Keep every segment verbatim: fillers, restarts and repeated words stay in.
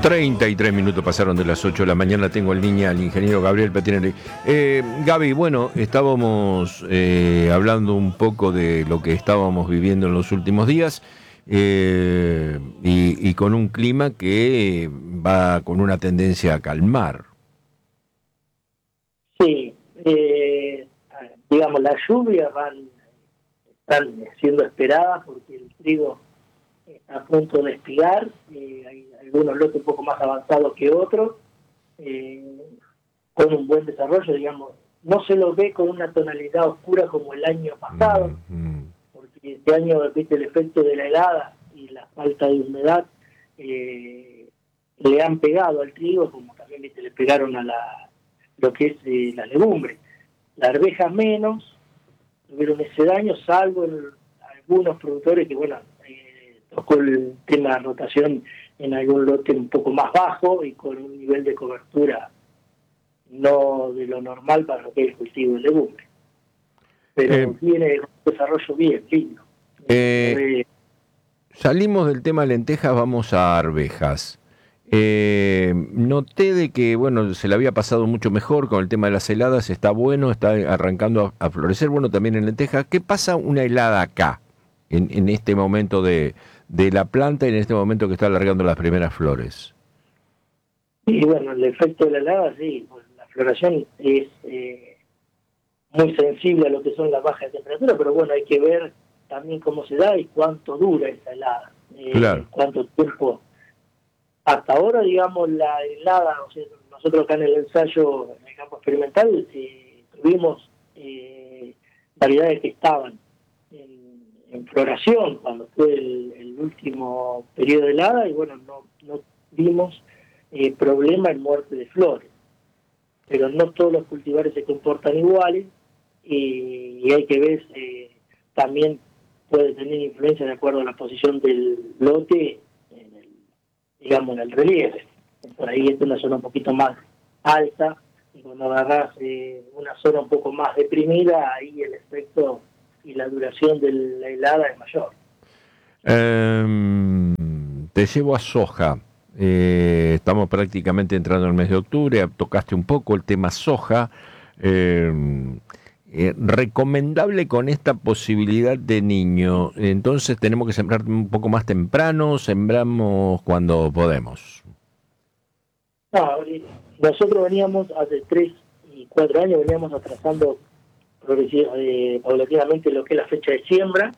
treinta y tres minutos pasaron de las ocho de la mañana. Tengo en línea al ingeniero Gabriel Petinelli. Eh, Gaby, bueno, estábamos eh, hablando un poco de lo que estábamos viviendo en los últimos días eh, y, y con un clima que va con una tendencia a calmar. Sí, eh, digamos, las lluvias van están siendo esperadas porque el trigo está a punto de espigar, eh, hay algunos lotes un poco más avanzados que otros, eh, con un buen desarrollo, digamos, no se lo ve con una tonalidad oscura como el año pasado, mm-hmm. porque este año, viste, el efecto de la helada y la falta de humedad eh, le han pegado al trigo, como también, viste, le pegaron a la lo que es eh, la legumbre. Las arvejas menos tuvieron ese daño, salvo en algunos productores que, bueno, eh, tocó el tema de rotación en algún lote un poco más bajo y con un nivel de cobertura no de lo normal para lo que es el cultivo de legumbre. Pero eh, viene un desarrollo bien, lindo. Eh, eh, salimos del tema lentejas, vamos a arvejas. Eh, noté de que, bueno, se le había pasado mucho mejor con el tema de las heladas, está bueno, está arrancando a, a florecer, bueno, también en lentejas. ¿Qué pasa una helada acá, en, en este momento de, de la planta y en este momento que está alargando las primeras flores? Sí, bueno, el efecto de la helada, sí, pues la floración es eh, muy sensible a lo que son las bajas de temperatura, pero bueno, hay que ver también cómo se da y cuánto dura esa helada, eh, claro. cuánto tiempo. Hasta ahora, digamos, la helada, o sea, nosotros acá en el ensayo, en el campo experimental, eh, tuvimos eh, variedades que estaban en, en floración cuando fue el, el último periodo de helada y bueno, no, no vimos eh, problema en muerte de flores. Pero no todos los cultivares se comportan iguales y, y hay que ver, eh, también puede tener influencia de acuerdo a la posición del lote, digamos, en el relieve. Por ahí es una zona un poquito más alta, y cuando agarras eh, una zona un poco más deprimida, ahí el efecto y la duración de la helada es mayor. Eh, te llevo a soja. Eh, estamos prácticamente entrando en el mes de octubre, tocaste un poco el tema soja. Eh, Eh, recomendable con esta posibilidad de niño, entonces tenemos que sembrar un poco más temprano, sembramos cuando podemos. No, nosotros veníamos hace tres y cuatro años, veníamos atrasando eh, paulatinamente lo que es la fecha de siembra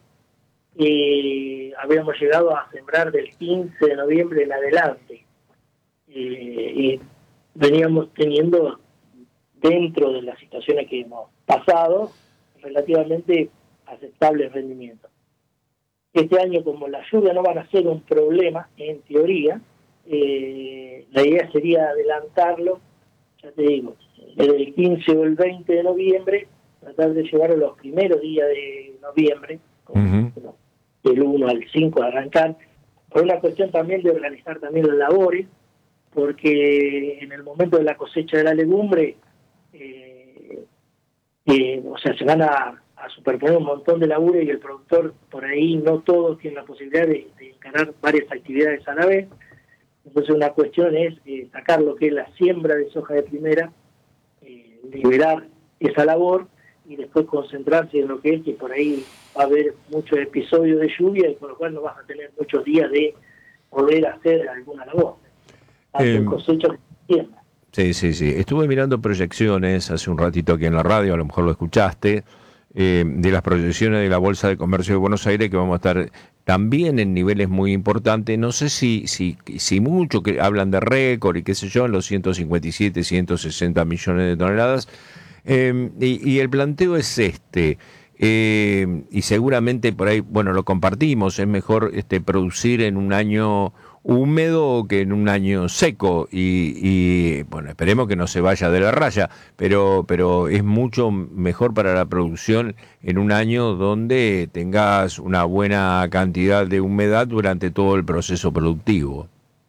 y habíamos llegado a sembrar del quince de noviembre en adelante eh, y veníamos teniendo, dentro de las situaciones que hemos pasado, relativamente aceptables rendimientos. Este año, como las lluvias no van a ser un problema, en teoría, eh, la idea sería adelantarlo, ya te digo, desde el quince o el veinte de noviembre, tratar de llevarlo los primeros días de noviembre, uh-huh. bueno, del uno al cinco de arrancar, por una cuestión también de organizar también las labores, porque en el momento de la cosecha de la legumbre, eh, eh, o sea, se van a, a superponer un montón de laburo y el productor, por ahí no todos tienen la posibilidad de, de encarar varias actividades a la vez. Entonces una cuestión es eh, sacar lo que es la siembra de soja de primera, eh, liberar esa labor y después concentrarse en lo que es que por ahí va a haber muchos episodios de lluvia y por lo cual no vas a tener muchos días de poder hacer alguna labor, tanto eh, en cosecha como en siembra. Sí, sí, sí. Estuve mirando proyecciones hace un ratito aquí en la radio, a lo mejor lo escuchaste, eh, de las proyecciones de la Bolsa de Comercio de Buenos Aires, que vamos a estar también en niveles muy importantes. No sé si si, si mucho, que hablan de récord y qué sé yo, en los ciento cincuenta y siete, ciento sesenta millones de toneladas. Eh, y, y el planteo es este. Eh, y seguramente por ahí, bueno, lo compartimos, es mejor este producir en un año húmedo que en un año seco y, y bueno, esperemos que no se vaya de la raya, pero pero es mucho mejor para la producción en un año donde tengas una buena cantidad de humedad durante todo el proceso productivo.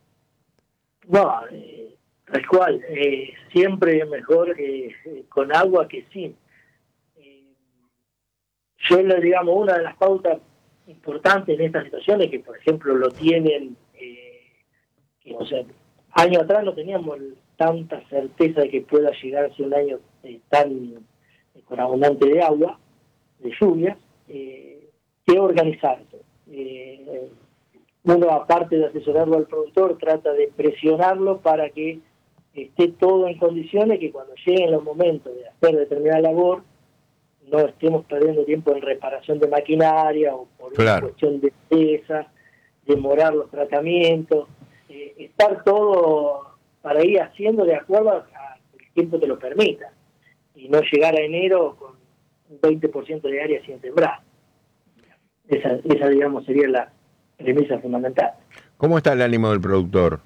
No, eh, tal cual, eh, siempre es mejor eh, con agua que sin. Eh, yo, digamos, una de las pautas importantes en estas situaciones que, por ejemplo, lo tienen, eh, que, o sea, años atrás no teníamos tanta certeza de que pueda llegar a ser un año eh, tan eh, con abundante de agua, de lluvias, eh, que organizarse. Eh, uno, aparte de asesorarlo al productor, trata de presionarlo para que esté todo en condiciones que cuando lleguen los momentos de hacer determinada labor, no estemos perdiendo tiempo en reparación de maquinaria o por claro. una cuestión de pesas, demorar los tratamientos, eh, estar todo para ir haciendo de acuerdo al tiempo que lo permita y no llegar a enero con un veinte por ciento de área sin sembrar. Esa, esa digamos, sería la premisa fundamental. ¿Cómo está el ánimo del productor?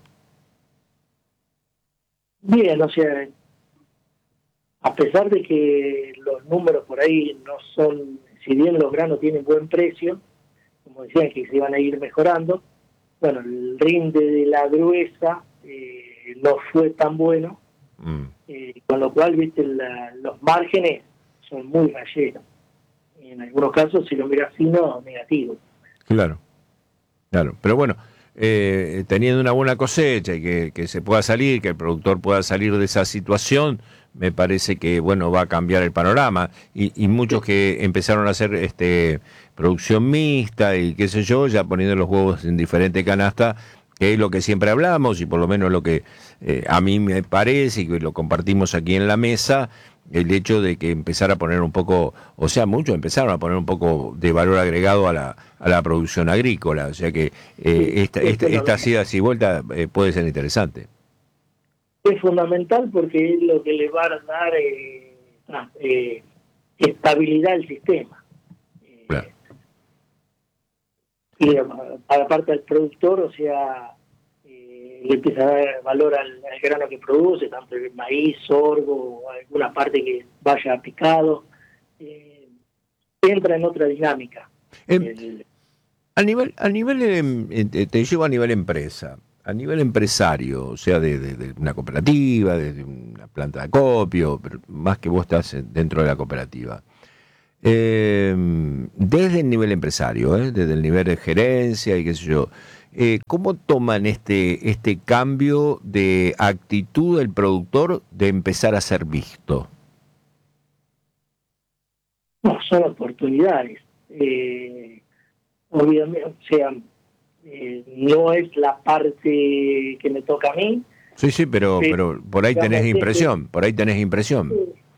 Bien, o sea, a pesar de que los números por ahí no son, si bien los granos tienen buen precio, como decían que se iban a ir mejorando, bueno, el rinde de la gruesa eh, no fue tan bueno, mm. eh, con lo cual, viste, la, los márgenes son muy rellenos. En algunos casos, si lo miras fino, negativo. Claro, claro, pero bueno, eh, teniendo una buena cosecha y que, que se pueda salir, que el productor pueda salir de esa situación, me parece que bueno va a cambiar el panorama y, y muchos que empezaron a hacer este producción mixta y qué sé yo, ya poniendo los huevos en diferente canasta, que es lo que siempre hablamos y por lo menos lo que eh, a mí me parece y que lo compartimos aquí en la mesa, el hecho de que empezar a poner un poco, o sea, muchos empezaron a poner un poco de valor agregado a la a la producción agrícola, o sea que eh, sí, esta, esta, esta idas y vuelta eh, puede ser interesante. Es fundamental porque es lo que le va a dar eh, eh, estabilidad al sistema. Claro. Eh, y para parte del productor, o sea, eh, le empieza a dar valor al, al grano que produce, tanto el maíz, sorgo, o alguna parte que vaya picado, eh, entra en otra dinámica. Eh, el, a nivel, a nivel eh, te llevo a nivel empresa. A nivel empresario, o sea, de, de, de una cooperativa, de una planta de acopio, pero más que vos estás dentro de la cooperativa. Eh, desde el nivel empresario, ¿eh? Desde el nivel de gerencia y qué sé yo, eh, ¿cómo toman este, este cambio de actitud del productor de empezar a ser visto? No, son oportunidades. Eh, obviamente, o sea... Eh, no es la parte que me toca a mí. Sí, sí, pero, eh, pero por ahí tenés impresión, por ahí tenés impresión.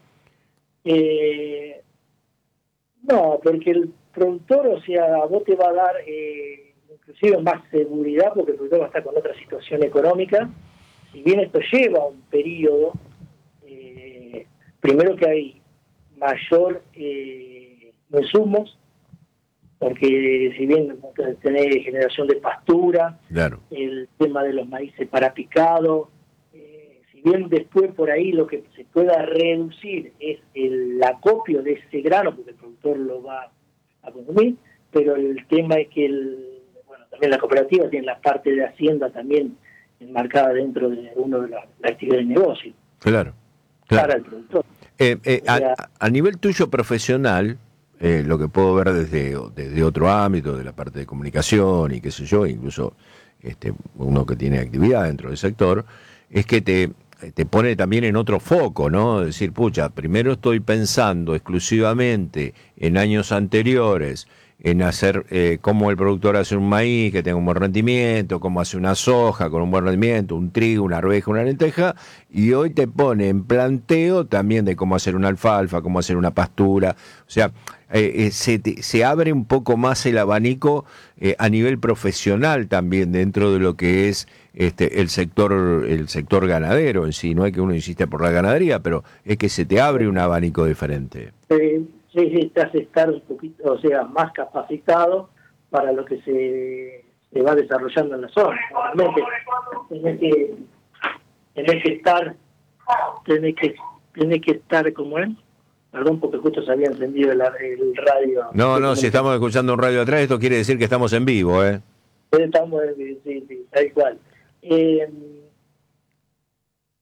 Eh, no, porque el productor, o sea, vos te va a dar eh, inclusive más seguridad porque el productor va a estar con otra situación económica. Si bien esto lleva un periodo, eh, primero que hay mayor eh, insumos, porque si bien tenés generación de pastura, claro, el tema de los maíces para picado, eh, si bien después por ahí lo que se pueda reducir es el acopio de ese grano, porque el productor lo va a consumir, pero el tema es que el, bueno, también la cooperativa tiene la parte de hacienda también enmarcada dentro de uno de las la actividades de negocio. Claro, claro. Para el productor. Eh, eh, o sea, a, a nivel tuyo profesional, Eh, lo que puedo ver desde, desde otro ámbito, de la parte de comunicación y qué sé yo, incluso este, uno que tiene actividad dentro del sector, es que te, te pone también en otro foco, ¿no? Decir, pucha, primero estoy pensando exclusivamente en años anteriores, en hacer eh, cómo el productor hace un maíz que tenga un buen rendimiento, cómo hace una soja con un buen rendimiento, un trigo, una arveja, una lenteja, y hoy te pone en planteo también de cómo hacer una alfalfa, cómo hacer una pastura, o sea, eh, eh, se, te, se abre un poco más el abanico eh, a nivel profesional también dentro de lo que es este, el sector el sector ganadero en sí. No es que uno insiste por la ganadería, pero es que se te abre un abanico diferente. Eh, sí, sí, te hace estar un poquito, o sea, más capacitado para lo que se, se va desarrollando en la zona. Realmente tenés que, tenés que estar, tenés que, tenés que estar como él. Perdón, porque justo se había encendido el, el radio. No, no, si estamos escuchando un radio atrás, esto quiere decir que estamos en vivo, ¿eh? Estamos en vivo, sí, sí, tal cual. Eh,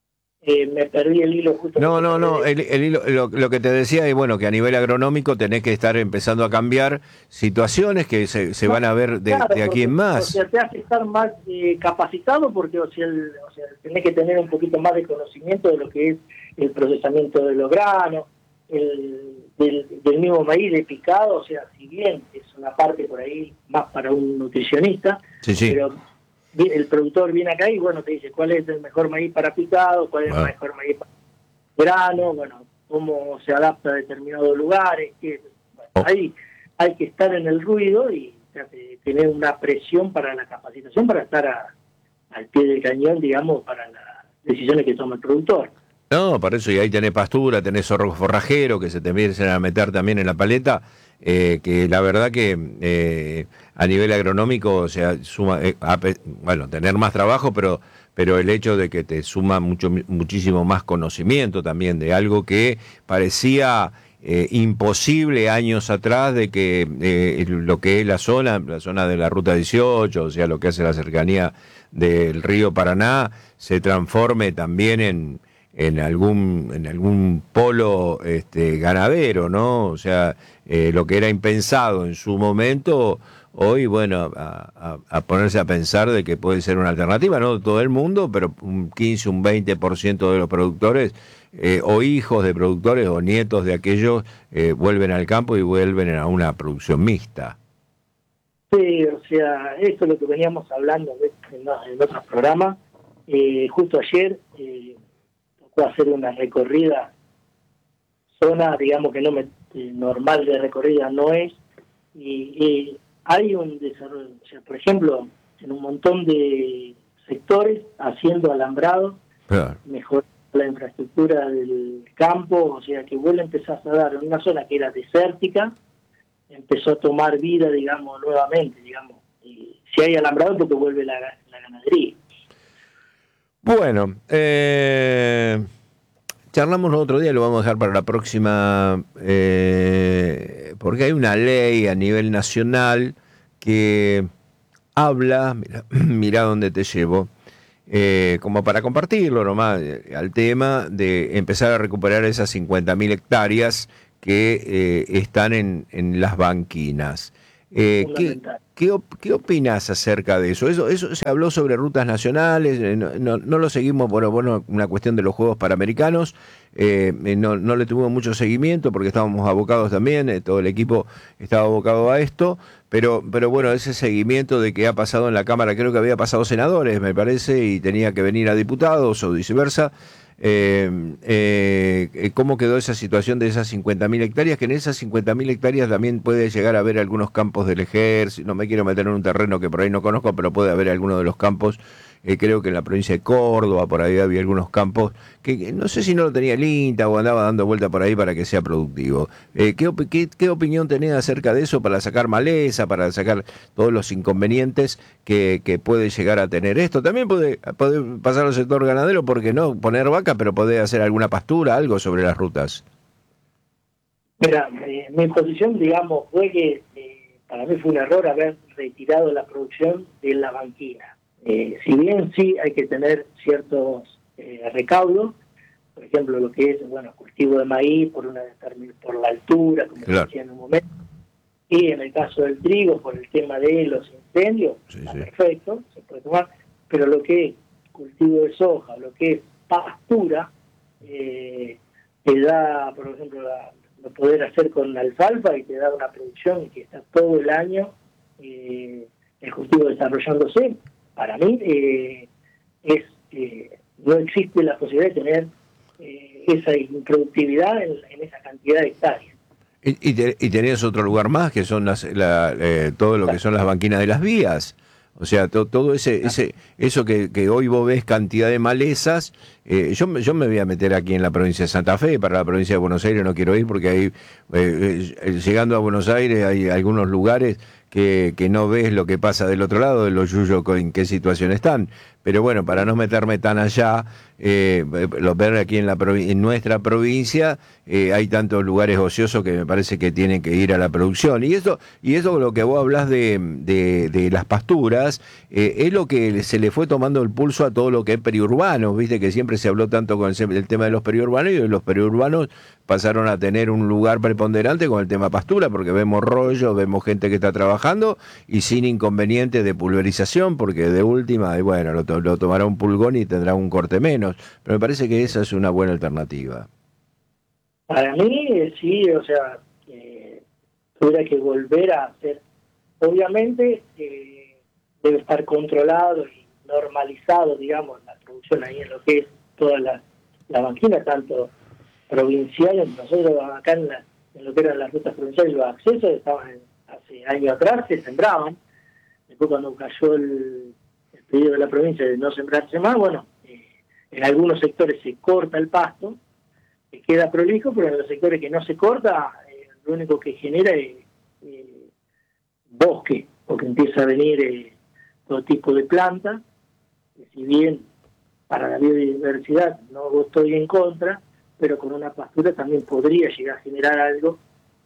eh, me perdí el hilo justo. No, no, no, el, el hilo, lo, lo que te decía es bueno que a nivel agronómico tenés que estar empezando a cambiar situaciones que se, se van a ver de, claro, de aquí porque, en más. O sea, te hace estar más eh, capacitado porque o sea, el, o sea, tenés que tener un poquito más de conocimiento de lo que es el procesamiento de los granos, el, del, del mismo maíz de picado, o sea, si bien es una parte por ahí más para un nutricionista, Sí, sí. pero el productor viene acá y bueno te dice cuál es el mejor maíz para picado, cuál es Bueno. el mejor maíz para grano, bueno, cómo se adapta a determinados lugares, que bueno, Oh. hay, hay que estar en el ruido y o sea, tener una presión para la capacitación para estar a, al pie del cañón, digamos, para las decisiones que toma el productor. No, para eso, y ahí tenés pastura, tenés zorro forrajero que se te empiezan a meter también en la paleta, eh, que la verdad que eh, a nivel agronómico, o sea, suma, eh, a pe- bueno, tener más trabajo, pero pero el hecho de que te suma mucho muchísimo más conocimiento también de algo que parecía eh, imposible años atrás, de que eh, lo que es la zona, la zona de la Ruta dieciocho, o sea, lo que hace la cercanía del río Paraná, se transforme también en en algún en algún polo este ganadero, ¿no? O sea, eh, lo que era impensado en su momento, hoy, bueno, a, a, a ponerse a pensar de que puede ser una alternativa, no todo el mundo, pero un quince, un veinte por ciento de los productores, eh, o hijos de productores o nietos de aquellos, eh, vuelven al campo y vuelven a una producción mixta. Sí, o sea, esto es lo que veníamos hablando en, en otros programas. Eh, justo ayer eh, tocó hacer una recorrida, zona, digamos que no me, eh, normal de recorrida no es, y, y hay un desarrollo, o sea, por ejemplo, en un montón de sectores haciendo alambrado, Claro. mejor la infraestructura del campo, o sea que vuelve a empezar a dar en una zona que era desértica, empezó a tomar vida, digamos, nuevamente, digamos. Y si hay alambrado, porque vuelve la, la ganadería. Bueno, eh, charlamos el otro día, lo vamos a dejar para la próxima, eh, porque hay una ley a nivel nacional que habla, mira, mira dónde te llevo, eh, como para compartirlo nomás, eh, al tema de empezar a recuperar esas cincuenta mil hectáreas que eh, están en, en las banquinas. Eh, ¿qué, qué, op ¿Qué opinás acerca de eso? Eso, eso se habló sobre rutas nacionales, eh, no, no, no lo seguimos, bueno, bueno, una cuestión de los Juegos Panamericanos, eh, no, no le tuvimos mucho seguimiento porque estábamos abocados también, eh, todo el equipo estaba abocado a esto, pero, pero bueno, ese seguimiento de que ha pasado en la Cámara, creo que había pasado senadores, me parece, y tenía que venir a diputados o viceversa. Eh, eh, ¿Cómo quedó esa situación de esas cincuenta mil hectáreas? Que en esas cincuenta mil hectáreas también puede llegar a haber algunos campos del ejército. No me quiero meter en un terreno que por ahí no conozco, pero puede haber algunos de los campos. Eh, creo que en la provincia de Córdoba, por ahí había algunos campos que, que no sé si no lo tenía el INTA o andaba dando vuelta por ahí para que sea productivo. Eh, ¿qué, op qué, ¿Qué opinión tenés acerca de eso para sacar maleza, para sacar todos los inconvenientes que, que puede llegar a tener esto? También puede, puede pasar al sector ganadero, porque no poner vaca, pero puede hacer alguna pastura, algo sobre las rutas. Mira, eh, mi posición, digamos, fue que eh, para mí fue un error haber retirado la producción de la banquina. Eh, si bien sí hay que tener ciertos eh, recaudos, por ejemplo, lo que es, bueno, cultivo de maíz por una por la altura, como claro. decía en un momento, y en el caso del trigo, por el tema de los incendios, sí, está sí. perfecto, se puede tomar, pero lo que es cultivo de soja, lo que es pastura, eh, te da, por ejemplo, la, lo poder hacer con alfalfa y te da una producción que está todo el año eh, el cultivo desarrollándose. Para mí eh, es eh, no existe la posibilidad de tener eh, esa improductividad en, en esa cantidad de hectáreas. Y, y, te, y tenés otro lugar más, que son las, la, eh, todo lo que son las banquinas de las vías. O sea, to, todo ese, ese eso que, que hoy vos ves cantidad de malezas. Eh, yo, yo me voy a meter aquí en la provincia de Santa Fe, para la provincia de Buenos Aires no quiero ir porque ahí, eh, eh, llegando a Buenos Aires, hay algunos lugares que, que no ves lo que pasa del otro lado, de los yuyos en qué situación están. pero bueno, para no meterme tan allá, eh, lo ver aquí en, la, en nuestra provincia, eh, hay tantos lugares ociosos que me parece que tienen que ir a la producción. Y eso, y eso lo que vos hablás de, de, de las pasturas, eh, es lo que se le fue tomando el pulso a todo lo que es periurbano, viste que siempre se habló tanto con el, el tema de los periurbanos, y los periurbanos pasaron a tener un lugar preponderante con el tema pastura, porque vemos rollo, vemos gente que está trabajando y sin inconveniente de pulverización, porque de última, y bueno, lo, lo tomará un pulgón y tendrá un corte menos, pero me parece que esa es una buena alternativa. Para mí, eh, sí, o sea, eh, tuviera que volver a hacer, obviamente eh, debe estar controlado y normalizado, digamos, la producción ahí en lo que es toda la, la banquina, tanto provinciales. Nosotros acá en, la, en lo que eran las rutas provinciales, los accesos estaban en, hace años atrás, se sembraban. Después cuando cayó el, el pedido de la provincia de no sembrarse más, bueno, eh, en algunos sectores se corta el pasto, que queda prolijo, pero en los sectores que no se corta, eh, lo único que genera es eh, bosque, porque empieza a venir eh, todo tipo de plantas, que si bien para la biodiversidad no estoy en contra, pero con una pastura también podría llegar a generar algo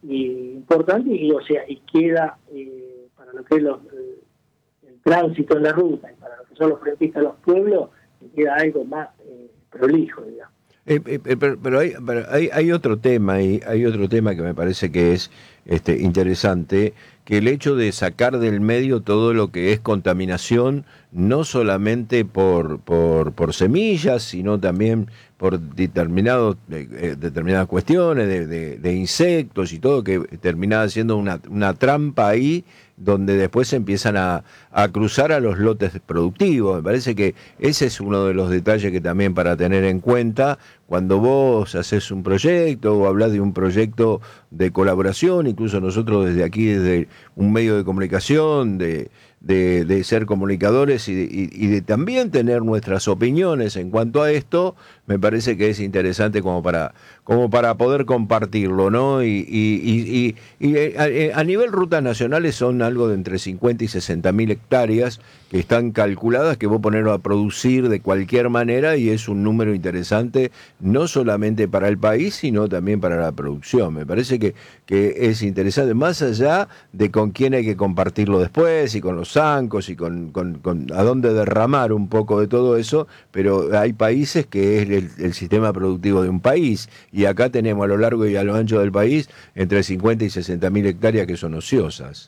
y importante, y o sea, y queda eh, para lo que es los, el, el tránsito en la ruta y para lo que son los frentistas de los pueblos, queda algo más eh, prolijo, digamos. Eh, eh, pero pero, hay, pero hay, hay otro tema y hay otro tema que me parece que es este, interesante, que el hecho de sacar del medio todo lo que es contaminación, no solamente por, por, por semillas, sino también por determinados, eh, determinadas cuestiones de, de, de insectos y todo, que terminaba siendo una, una trampa ahí, donde después se empiezan a, a cruzar a los lotes productivos. Me parece que ese es uno de los detalles que también para tener en cuenta cuando vos haces un proyecto o hablas de un proyecto de colaboración, incluso nosotros desde aquí, desde un medio de comunicación, de, de, de ser comunicadores y de, y, y de también tener nuestras opiniones en cuanto a esto, me parece que es interesante como para como para poder compartirlo, ¿no? Y, y, y, y, y a, a nivel rutas nacionales son algo de entre cincuenta y sesenta mil hectáreas que están calculadas, que vos ponerlo a producir de cualquier manera, y es un número interesante, no solamente para el país, sino también para la producción. Me parece que, que es interesante, más allá de con quién hay que compartirlo después, y con los zancos, y con, con, con a dónde derramar un poco de todo eso, pero hay países que es el, el sistema productivo de un país, y acá tenemos a lo largo y a lo ancho del país entre cincuenta y sesenta mil hectáreas que son ociosas.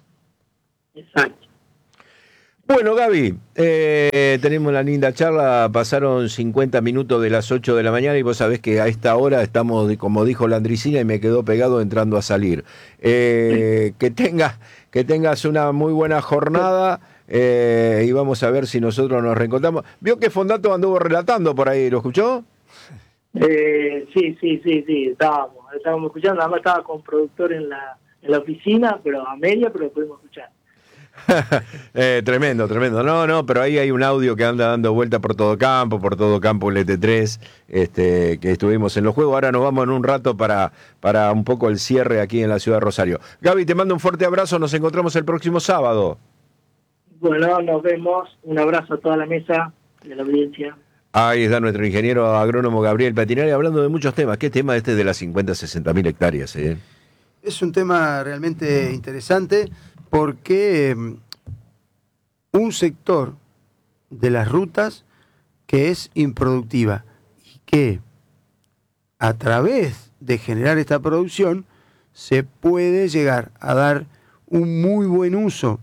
Exacto. Bueno, Gaby, eh, tenemos una linda charla, pasaron cincuenta minutos de las ocho de la mañana y vos sabés que a esta hora estamos, como dijo Landricina, y me quedó pegado entrando a salir. Eh, que, tenga, que tengas una muy buena jornada eh, y vamos a ver si nosotros nos reencontramos. ¿Vio que Fondato anduvo relatando por ahí? ¿Lo escuchó? Eh, sí, sí, sí, sí, estábamos, estábamos escuchando, además estaba con productor en la, en la oficina, pero a media, pero lo pudimos escuchar. eh, tremendo, tremendo. No, no, pero ahí hay un audio que anda dando vuelta por todo campo, por todo campo L T tres, este, que estuvimos en los juegos. Ahora nos vamos en un rato para, para un poco el cierre aquí en la ciudad de Rosario. Gaby, te mando un fuerte abrazo, nos encontramos el próximo sábado. Bueno, nos vemos, un abrazo a toda la mesa de la audiencia. Ahí está nuestro ingeniero agrónomo Gabriel Patinari hablando de muchos temas. ¿Qué tema este de las cincuenta, sesenta mil hectáreas? Eh? Es un tema realmente interesante, porque un sector de las rutas que es improductiva y que a través de generar esta producción se puede llegar a dar un muy buen uso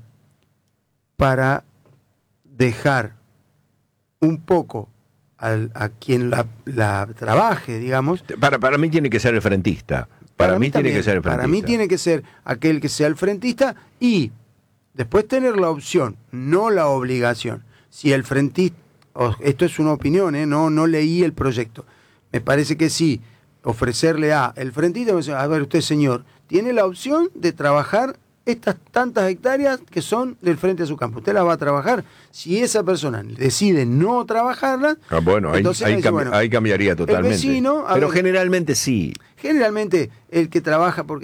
para dejar un poco al, a quien la, la trabaje, digamos. Para, para mí tiene que ser el frentista. Para, para mí, mí tiene que ser el frentista. Para mí tiene que ser aquel que sea el frentista, y después tener la opción, no la obligación. Si el frentista, oh, esto es una opinión, ¿eh? no, no leí el proyecto. Me parece que sí, ofrecerle a el frentista, a ver, usted señor, tiene la opción de trabajar estas tantas hectáreas que son del frente a su campo. Usted las va a trabajar. Si esa persona decide no trabajarlas, ah, bueno, ahí, ahí, dice, bueno, ahí cambiaría totalmente. El vecino, Pero ver, generalmente sí. Generalmente el que trabaja, porque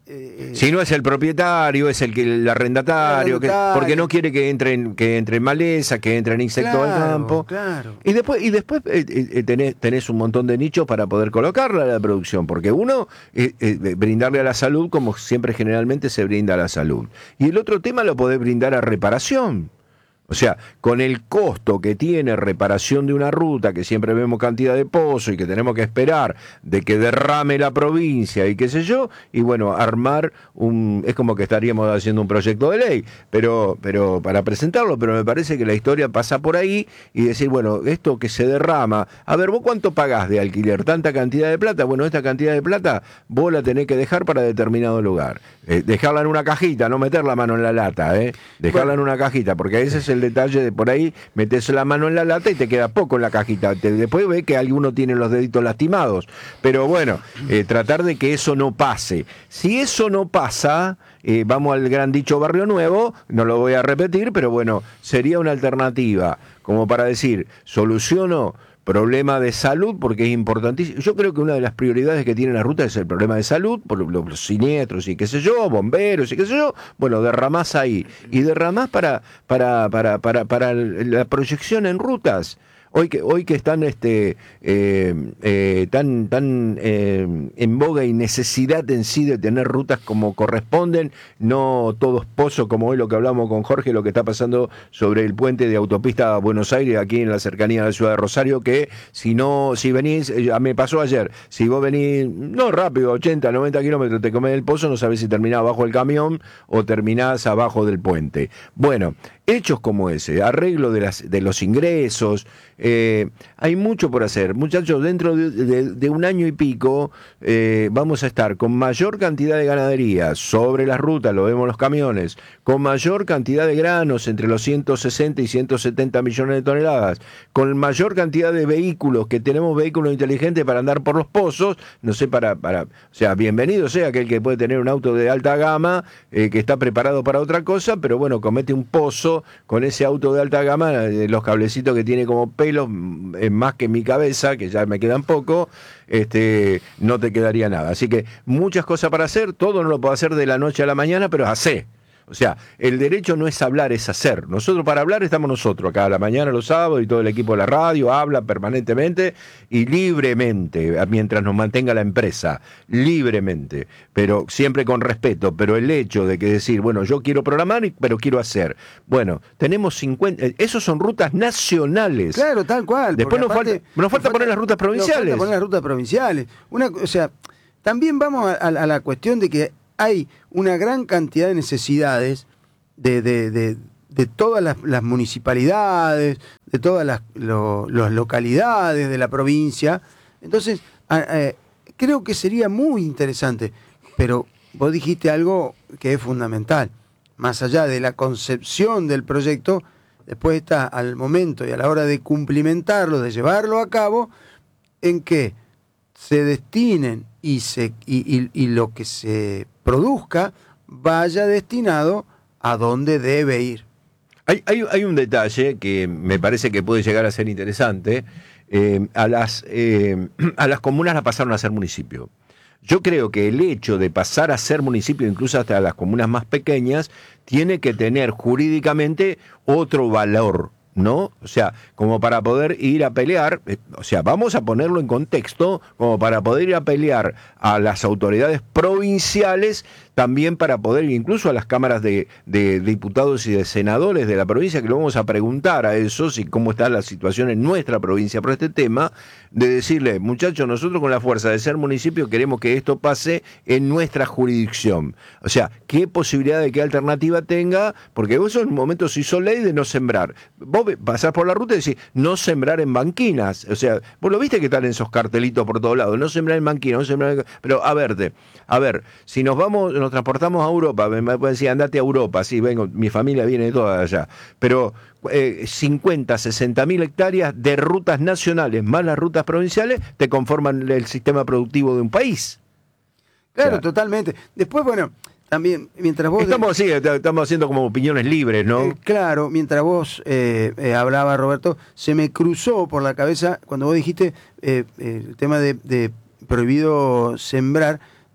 Eh, si no es el propietario, es el que el arrendatario, el arrendatario. Que, porque no quiere que entren, que entren maleza, que entren insectos claro, al campo. Claro. Y después, y después eh, eh, tenés, tenés un montón de nichos para poder colocarla a la producción, porque uno, eh, eh, brindarle a la salud como siempre generalmente se brinda a la salud. Y el otro tema lo podés brindar a reparación. O sea, con el costo que tiene reparación de una ruta, que siempre vemos cantidad de pozos y que tenemos que esperar de que derrame la provincia y qué sé yo, y bueno, armar un... es como que estaríamos haciendo un proyecto de ley, pero, pero para presentarlo, pero me parece que la historia pasa por ahí y decir, bueno, esto que se derrama, a ver, ¿vos cuánto pagás de alquiler? ¿Tanta cantidad de plata? Bueno, esta cantidad de plata vos la tenés que dejar para determinado lugar. Eh, dejarla en una cajita, no meter la mano en la lata, ¿eh? Dejarla bueno. en una cajita, porque ese es el detalle de por ahí, metes la mano en la lata y te queda poco en la cajita. Te, después ve que alguno tiene los deditos lastimados. Pero bueno, eh, tratar de que eso no pase. Si eso no pasa, eh, vamos al gran dicho Barrio Nuevo, no lo voy a repetir, pero bueno, sería una alternativa, como para decir, soluciono problema de salud, porque es importantísimo. Yo creo que una de las prioridades que tiene la ruta es el problema de salud, por los, los siniestros y qué sé yo, bomberos y qué sé yo. Bueno, derramás ahí. Y derramás para, para, para, para, para la proyección en rutas. Hoy que, hoy que están este, eh, eh, tan, tan eh, en boga y necesidad en sí de tener rutas como corresponden, no todos pozos, como hoy lo que hablamos con Jorge, lo que está pasando sobre el puente de autopista a Buenos Aires, aquí en la cercanía de la ciudad de Rosario, que si no, si venís, eh, me pasó ayer, si vos venís, no rápido, ochenta, noventa kilómetros, te comés el pozo, no sabés si terminás abajo del camión o terminás abajo del puente. Bueno, hechos como ese, arreglo de, las, de los ingresos, eh, hay mucho por hacer. Muchachos, dentro de, de, de un año y pico eh, vamos a estar con mayor cantidad de ganadería sobre las rutas, lo vemos en los camiones, con mayor cantidad de granos, entre los ciento sesenta y ciento setenta millones de toneladas, con mayor cantidad de vehículos, que tenemos vehículos inteligentes para andar por los pozos, no sé, para, para o sea, bienvenido sea aquel que puede tener un auto de alta gama, eh, que está preparado para otra cosa, pero bueno, comete un pozo con ese auto de alta gama, los cablecitos que tiene como pelos, es más que mi cabeza, que ya me quedan poco, este, no te quedaría nada. Así que muchas cosas para hacer, todo no lo puedo hacer de la noche a la mañana, pero hacer. O sea, el derecho no es hablar, es hacer. Nosotros para hablar estamos nosotros, acá a la mañana, los sábados, y todo el equipo de la radio habla permanentemente y libremente, mientras nos mantenga la empresa, libremente, pero siempre con respeto. Pero el hecho de que decir, bueno, yo quiero programar, pero quiero hacer. Bueno, tenemos cincuenta, esos son rutas nacionales. Claro, tal cual. Después nos, aparte, falta, nos falta poner las rutas provinciales. Nos falta poner las rutas provinciales. Una, o sea, también vamos a, a, a la cuestión de que hay una gran cantidad de necesidades de, de, de, de todas las, las municipalidades, de todas las lo, las localidades de la provincia. Entonces, eh, creo que sería muy interesante, pero vos dijiste algo que es fundamental. Más allá de la concepción del proyecto, después está al momento y a la hora de cumplimentarlo, de llevarlo a cabo, en que se destinen y, se, y, y, y lo que se produzca vaya destinado a donde debe ir. Hay, hay, hay un detalle que me parece que puede llegar a ser interesante. Eh, a, las, eh, a las comunas las pasaron a ser municipio. Yo creo que el hecho de pasar a ser municipio, incluso hasta las comunas más pequeñas, tiene que tener jurídicamente otro valor, ¿no? O sea, como para poder ir a pelear, eh, o sea, vamos a ponerlo en contexto, como para poder ir a pelear a las autoridades provinciales, también para poder, incluso a las cámaras de, de, de diputados y de senadores de la provincia, que lo vamos a preguntar a esos y cómo está la situación en nuestra provincia por este tema, de decirle, muchachos, nosotros con la fuerza de ser municipio queremos que esto pase en nuestra jurisdicción. O sea, ¿qué posibilidad de qué alternativa tenga? Porque vos en un momento se hizo ley de no sembrar. Vos pasás por la ruta y decís, no sembrar en banquinas. O sea, vos lo viste que están en esos cartelitos por todos lados, no sembrar en banquinas, no sembrar en... Pero a verte, a ver, si nos vamos, nos transportamos a Europa, me pueden decir, andate a Europa, sí, vengo, mi familia viene de toda allá, pero eh, cincuenta, sesenta mil hectáreas de rutas nacionales más las rutas provinciales te conforman el sistema productivo de un país. Claro, o sea, totalmente. Después, bueno, también, mientras vos... Estamos, sí, estamos haciendo como opiniones libres, ¿no? Eh, claro, mientras vos eh, eh, hablabas, Roberto, se me cruzó por la cabeza, cuando vos dijiste eh, eh, el tema de, de prohibido sembrar,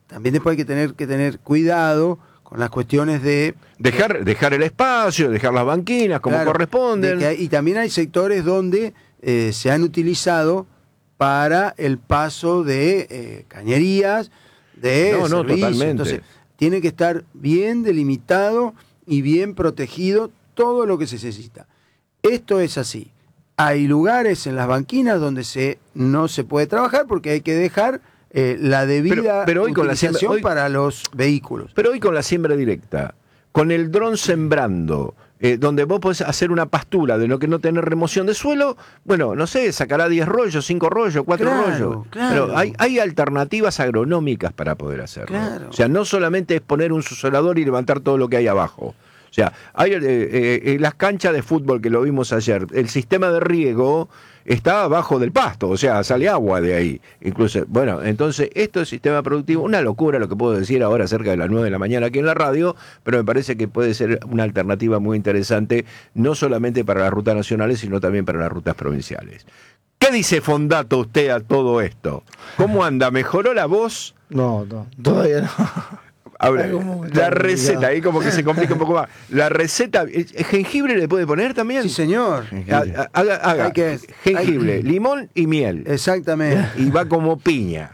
también después hay que tener que tener cuidado con las cuestiones de... Dejar, dejar el espacio, dejar las banquinas como claro, corresponden. de que hay- y también hay sectores donde eh, se han utilizado para el paso de eh, cañerías, de No, no, servicios. totalmente. Entonces, tiene que estar bien delimitado y bien protegido todo lo que se necesita. Esto es así. Hay lugares en las banquinas donde se no se puede trabajar porque hay que dejar eh, la debida Pero- pero hoy con la utilización siembra- hoy- para los vehículos. Pero hoy con la siembra directa, con el dron sembrando, eh, donde vos podés hacer una pastura de lo que no tener remoción de suelo, bueno, no sé, sacará diez rollos, cinco rollos, cuatro Claro, rollos. claro. Pero hay, hay alternativas agronómicas para poder hacerlo. Claro. O sea, no solamente es poner un susolador y levantar todo lo que hay abajo. O sea, hay eh, eh, eh, las canchas de fútbol que lo vimos ayer, el sistema de riego está abajo del pasto, o sea, sale agua de ahí. Incluso, bueno, entonces esto es sistema productivo, una locura lo que puedo decir ahora cerca de las nueve de la mañana aquí en la radio, pero me parece que puede ser una alternativa muy interesante, no solamente para las rutas nacionales, sino también para las rutas provinciales. ¿Qué dice Fondato usted a todo esto? ¿Cómo anda? ¿Mejoró la voz? No, no, todavía no. Ahora, Ay, cómo me la está receta, complicado. ahí como que se complica un poco más. La receta, ¿el jengibre le puede poner también? Sí, señor. Ha- ha- Haga, haga Hay que- jengibre, hay- limón y miel. Exactamente. Y va como piña.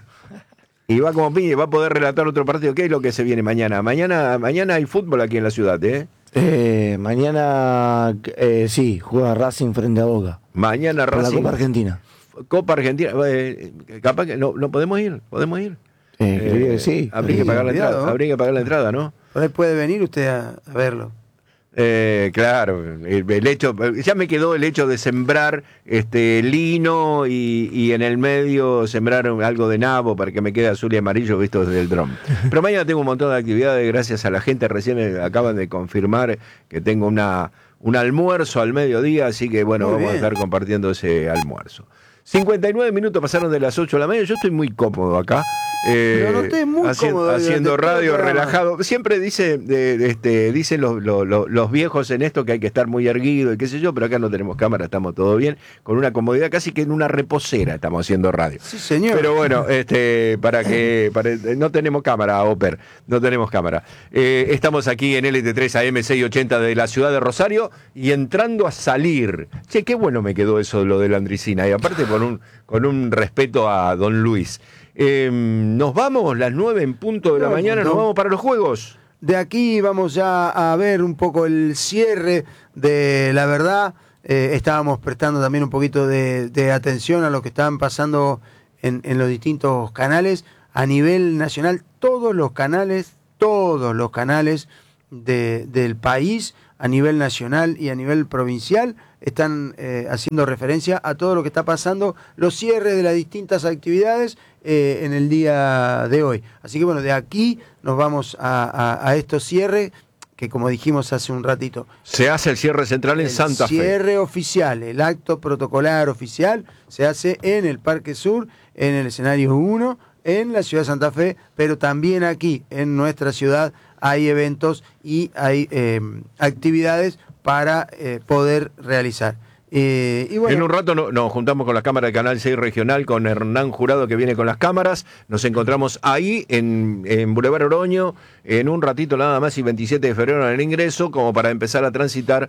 Y va como piña y va a poder relatar otro partido. ¿Qué es lo que se viene mañana? Mañana, mañana hay fútbol aquí en la ciudad, ¿eh? Eh, mañana, eh, sí, juega Racing frente a Boca. Mañana Por la Racing. Copa Argentina. Copa Argentina. Eh, capaz que no, no podemos ir, podemos ir. Eh, creo que sí. Habría que Sí, pagar la cuidado. entrada, habría que pagar la entrada, ¿no? Por ahí puede venir usted a, a verlo. Eh, claro, el, el hecho, ya me quedó el hecho de sembrar este lino y, y en el medio sembrar algo de nabo para que me quede azul y amarillo visto desde el dron. Pero mañana tengo un montón de actividades gracias a la gente, recién me acaban de confirmar que tengo una un almuerzo al mediodía, así que bueno, Muy vamos bien. a estar compartiendo ese almuerzo. cincuenta y nueve minutos pasaron de las ocho de la mañana, yo estoy muy cómodo acá. Eh, Lo noté muy haci- cómodo durante haciendo todo el radio programa. relajado. Siempre dice, de, de, este, dicen los, los, los, los viejos en esto que hay que estar muy erguido y qué sé yo, pero acá no tenemos cámara, estamos todo bien, con una comodidad casi que en una reposera estamos haciendo radio. Sí, señor. Pero bueno, este, para que para, no tenemos cámara, Oper, no tenemos cámara. Eh, estamos aquí en L T tres A M seiscientos ochenta de la ciudad de Rosario y entrando a salir. Che, qué bueno me quedó eso lo de la Andricina, y aparte con un, con un respeto a don Luis. Eh, nos vamos, las nueve en punto de la No, mañana, no. nos vamos para los juegos. De aquí vamos ya a ver un poco el cierre de la verdad. Eh, estábamos prestando también un poquito de, de atención a lo que estaban pasando en, en los distintos canales. A nivel nacional, todos los canales, todos los canales de, del país, a nivel nacional y a nivel provincial, están eh, haciendo referencia a todo lo que está pasando, los cierres de las distintas actividades eh, en el día de hoy. Así que bueno, de aquí nos vamos a, a, a estos cierres que, como dijimos hace un ratito, Se hace el cierre central en el Santa Fe. cierre oficial, el acto protocolar oficial se hace en el Parque Sur, en el escenario uno, en la ciudad de Santa Fe, pero también aquí en nuestra ciudad hay eventos y hay eh, actividades para eh, poder realizar. Eh, y bueno, En un rato no- nos juntamos con la cámara de Canal seis Regional, con Hernán Jurado que viene con las cámaras. Nos encontramos ahí en, en Boulevard Oroño, en un ratito nada más y veintisiete de febrero en el ingreso, como para empezar a transitar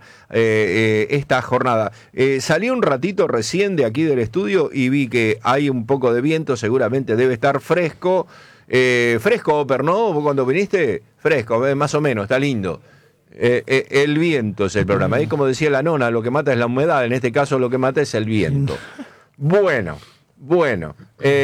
eh, eh, esta jornada. Eh, salí un ratito recién de aquí del estudio y vi que hay un poco de viento, seguramente debe estar fresco. Eh, fresco, Oper, ¿no? ¿Vos cuando viniste? Fresco, eh, más o menos, está lindo. Eh, eh, el viento es el programa. Ahí, como decía la nona, lo que mata es la humedad. En este caso, lo que mata es el viento. Bueno, bueno.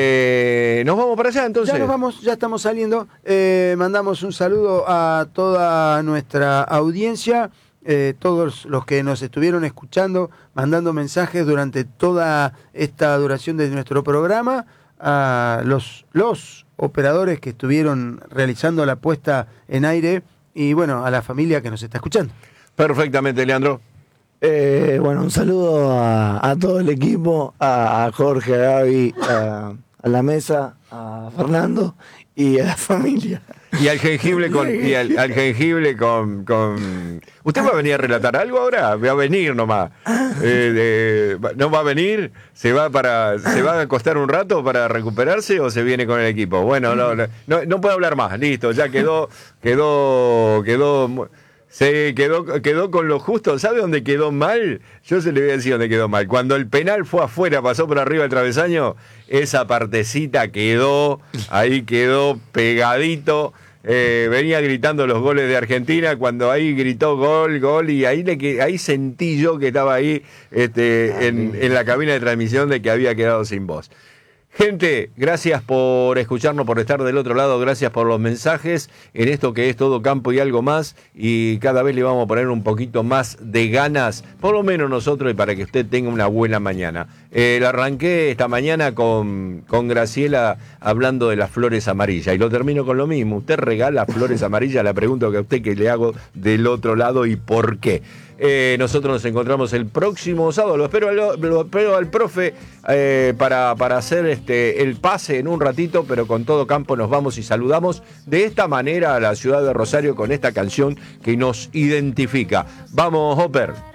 Eh, ¿Nos vamos para allá entonces? ya nos vamos, ya estamos saliendo. Eh, mandamos un saludo a toda nuestra audiencia, eh, todos los que nos estuvieron escuchando, mandando mensajes durante toda esta duración de nuestro programa, a los, los operadores que estuvieron realizando la puesta en aire y bueno, a la familia que nos está escuchando. Perfectamente, Leandro. Eh, bueno, un saludo a, a todo el equipo, a, a Jorge, a Gaby, a, a la mesa, a Fernando y a la familia. Y al jengibre con. Y al, al jengibre con, con. ¿Usted va a venir a relatar algo ahora? Va a venir nomás. Eh, de, ¿No va a venir? ¿Se va para. ¿Se va a acostar un rato para recuperarse o se viene con el equipo? Bueno, no, no, no, no puedo hablar más. Listo, ya quedó. Quedó. Quedó. Se quedó, quedó con lo justo. ¿Sabe dónde quedó mal? Yo se le voy a decir dónde quedó mal. Cuando el penal fue afuera, pasó por arriba del travesaño, esa partecita quedó, ahí quedó pegadito. Eh, venía gritando los goles de Argentina, cuando ahí gritó gol, gol, y ahí, le, ahí sentí yo que estaba ahí este, en, en la cabina de transmisión de que había quedado sin voz. Gente, gracias por escucharnos, por estar del otro lado, gracias por los mensajes en esto que es Todo Campo y algo más, y cada vez le vamos a poner un poquito más de ganas, por lo menos nosotros, y para que usted tenga una buena mañana. Eh, la arranqué esta mañana con, con Graciela hablando de las flores amarillas, y lo termino con lo mismo. ¿Usted regala flores amarillas? La pregunto que a usted que le hago del otro lado y por qué. Eh, nosotros nos encontramos el próximo sábado. Lo espero, lo, lo espero al profe eh, para, para hacer este, el pase en un ratito, pero con Todo Campo nos vamos y saludamos de esta manera a la ciudad de Rosario con esta canción que nos identifica. Vamos, Hopper.